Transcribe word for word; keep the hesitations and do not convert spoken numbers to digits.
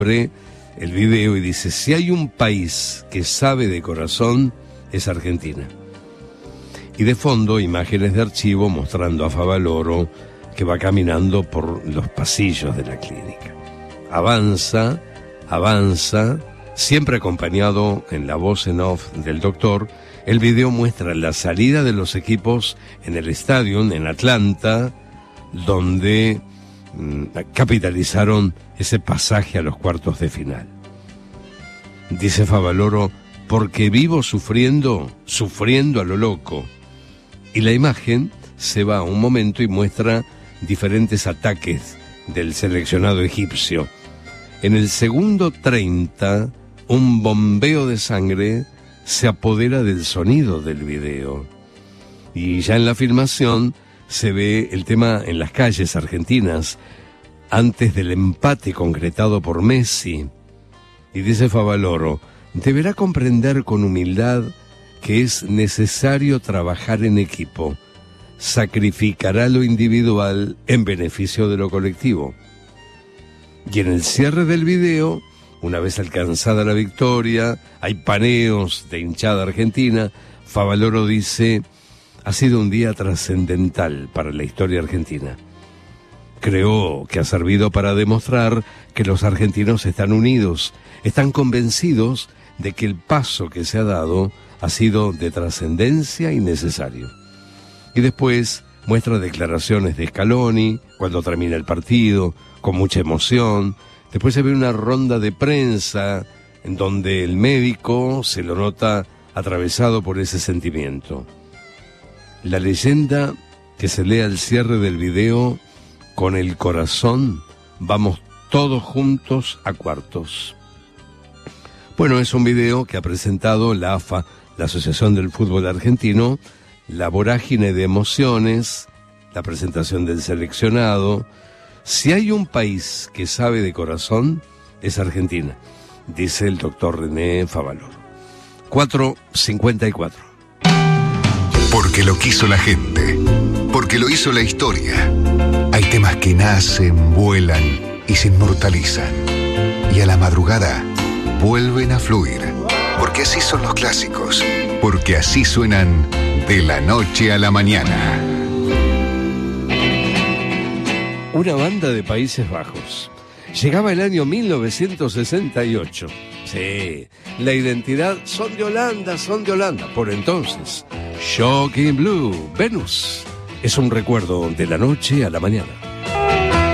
el video y dice: si hay un país que sabe de corazón, es Argentina. Y de fondo, imágenes de archivo mostrando a Favaloro, que va caminando por los pasillos de la clínica. Avanza, avanza, siempre acompañado en la voz en off del doctor. El video muestra la salida de los equipos en el estadio en Atlanta, donde mmm, capitalizaron ese pasaje a los cuartos de final. Dice Favaloro: porque vivo sufriendo, sufriendo a lo loco. Y la imagen se va un momento y muestra diferentes ataques del seleccionado egipcio. En el segundo treinta, un bombeo de sangre se apodera del sonido del video. Y ya en la filmación se ve el tema en las calles argentinas, antes del empate concretado por Messi. Y dice Favaloro: deberá comprender con humildad que es necesario trabajar en equipo. Sacrificará lo individual en beneficio de lo colectivo. Y en el cierre del video, una vez alcanzada la victoria, hay paneos de hinchada argentina. Favaloro dice: ha sido un día trascendental para la historia argentina. Creo que ha servido para demostrar que los argentinos están unidos, están convencidos de que el paso que se ha dado ha sido de trascendencia y necesario. Y después muestra declaraciones de Scaloni cuando termina el partido, con mucha emoción. Después se ve una ronda de prensa en donde el médico se lo nota atravesado por ese sentimiento. La leyenda que se lee al cierre del video: con el corazón vamos todos juntos a cuartos. Bueno, es un video que ha presentado la A F A, la Asociación del Fútbol Argentino, la vorágine de emociones, la presentación del seleccionado. Si hay un país que sabe de corazón, es Argentina, dice el doctor René Favaloro. cuatro cincuenta y cuatro. Porque lo quiso la gente, porque lo hizo la historia. Hay temas que nacen, vuelan y se inmortalizan. Y a la madrugada vuelven a fluir. Porque así son los clásicos. Porque así suenan de la noche a la mañana. Una banda de Países Bajos. Llegaba el año mil novecientos sesenta y ocho. Sí, la identidad son de Holanda, son de Holanda. Por entonces, Shocking Blue, Venus. Es un recuerdo de la noche a la mañana.